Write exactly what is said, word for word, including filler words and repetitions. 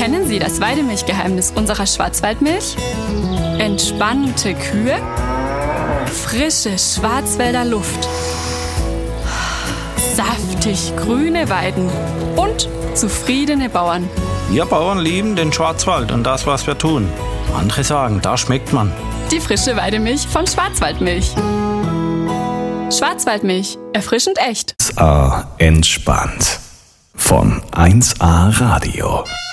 Kennen Sie das Weidemilchgeheimnis unserer Schwarzwaldmilch? Entspannte Kühe, frische Schwarzwälder Luft, saftig grüne Weiden und zufriedene Bauern. Wir Bauern lieben den Schwarzwald und das, was wir tun. Andere sagen, da schmeckt man. Die frische Weidemilch von Schwarzwaldmilch. Schwarzwaldmilch, erfrischend echt. eins A entspannt von eins A Radio.